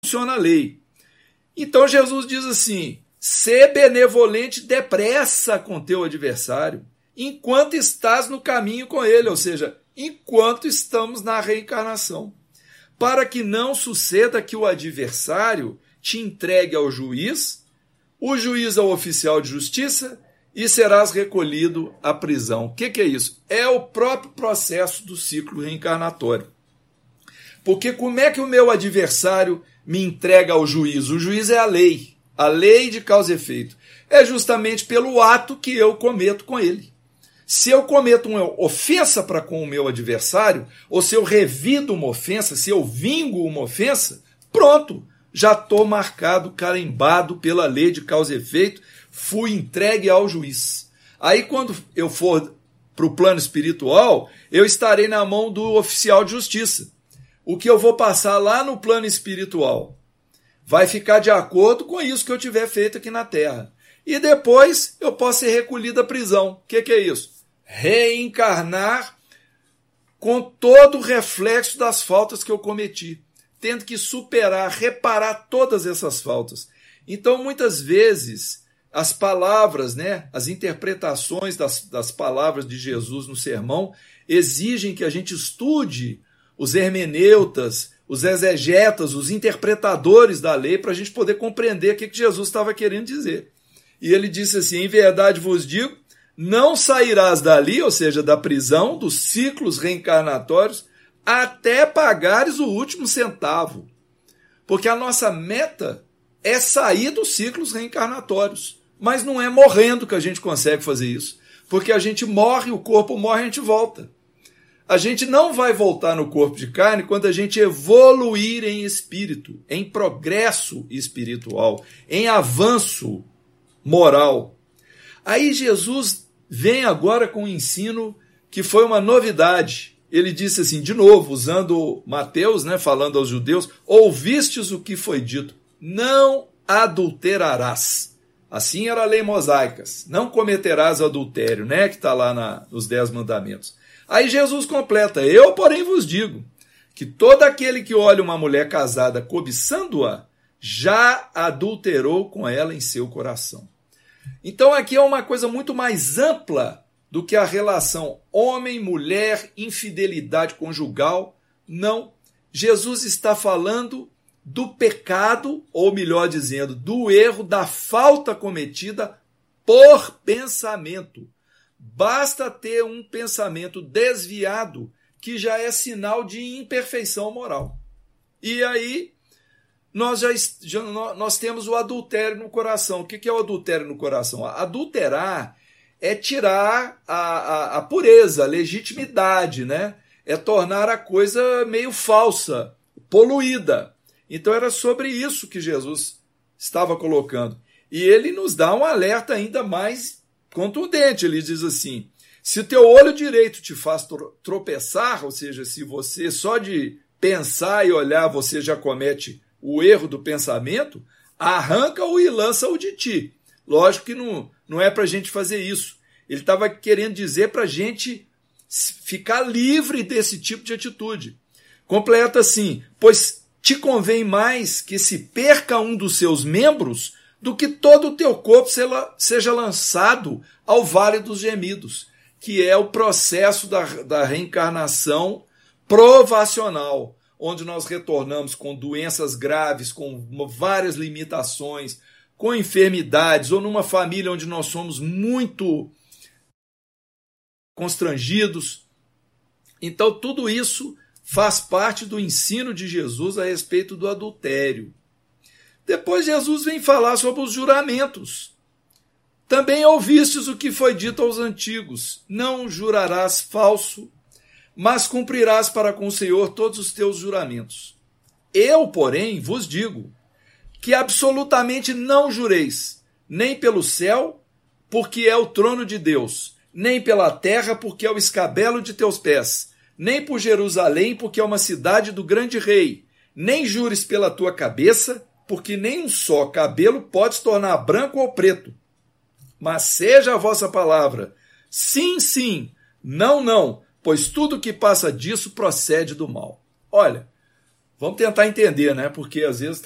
funciona a lei. Então Jesus diz assim: sê benevolente depressa com teu adversário, enquanto estás no caminho com ele, ou seja, enquanto estamos na reencarnação, para que não suceda que o adversário te entregue ao juiz, o juiz ao oficial de justiça, e serás recolhido à prisão. O que é isso? É o próprio processo do ciclo reencarnatório. Porque como é que o meu adversário me entrega ao juiz? O juiz é a lei de causa e efeito. É justamente pelo ato que eu cometo com ele. Se eu cometo uma ofensa para com o meu adversário, ou se eu revido uma ofensa, se eu vingo uma ofensa, pronto, já estou marcado, carimbado pela lei de causa e efeito, fui entregue ao juiz. Aí quando eu for para o plano espiritual, eu estarei na mão do oficial de justiça. O que eu vou passar lá no plano espiritual vai ficar de acordo com isso que eu tiver feito aqui na Terra. E depois eu posso ser recolhido à prisão. O que é isso? Reencarnar com todo o reflexo das faltas que eu cometi, tendo que superar, reparar todas essas faltas. Então, muitas vezes, as palavras, as interpretações das palavras de Jesus no sermão exigem que a gente estude os hermeneutas, os exegetas, os interpretadores da lei, para a gente poder compreender o que Jesus estava querendo dizer. E ele disse assim: em verdade vos digo, não sairás dali, ou seja, da prisão, dos ciclos reencarnatórios, até pagares o último centavo. Porque a nossa meta é sair dos ciclos reencarnatórios. Mas não é morrendo que a gente consegue fazer isso. Porque a gente morre, o corpo morre, a gente volta. A gente não vai voltar no corpo de carne quando a gente evoluir em espírito, em progresso espiritual, em avanço moral. Aí Jesus vem agora com um ensino que foi uma novidade. Ele disse assim, de novo, usando Mateus, falando aos judeus: ouvistes o que foi dito, não adulterarás. Assim era a lei mosaica, não cometerás adultério, que está lá nos 10 mandamentos. Aí Jesus completa: eu, porém, vos digo que todo aquele que olha uma mulher casada cobiçando-a, já adulterou com ela em seu coração. Então aqui é uma coisa muito mais ampla do que a relação homem-mulher, infidelidade conjugal. Não. Jesus está falando do pecado, ou melhor dizendo, do erro, da falta cometida por pensamento. Basta ter um pensamento desviado que já é sinal de imperfeição moral. E aí nós temos o adultério no coração. O que é o adultério no coração? Adulterar é tirar a pureza, a legitimidade, É tornar a coisa meio falsa, poluída. Então era sobre isso que Jesus estava colocando. E ele nos dá um alerta ainda mais contundente. Ele diz assim: se o teu olho direito te faz tropeçar, ou seja, se você só de pensar e olhar você já comete o erro do pensamento, arranca-o e lança-o de ti. Lógico que não é para a gente fazer isso. Ele estava querendo dizer para a gente ficar livre desse tipo de atitude. Completa assim: pois te convém mais que se perca um dos seus membros do que todo o teu corpo seja lançado ao vale dos gemidos, que é o processo da reencarnação provacional, onde nós retornamos com doenças graves, com várias limitações, com enfermidades, ou numa família onde nós somos muito constrangidos. Então, tudo isso faz parte do ensino de Jesus a respeito do adultério. Depois Jesus vem falar sobre os juramentos. Também ouvistes o que foi dito aos antigos: não jurarás falso, mas cumprirás para com o Senhor todos os teus juramentos. Eu, porém, vos digo que absolutamente não jureis, nem pelo céu, porque é o trono de Deus, nem pela terra, porque é o escabelo de teus pés, nem por Jerusalém, porque é uma cidade do grande rei, nem jures pela tua cabeça, porque nem um só cabelo pode se tornar branco ou preto. Mas seja a vossa palavra sim, sim, não, não, pois tudo que passa disso procede do mal. Olha, vamos tentar entender, porque às vezes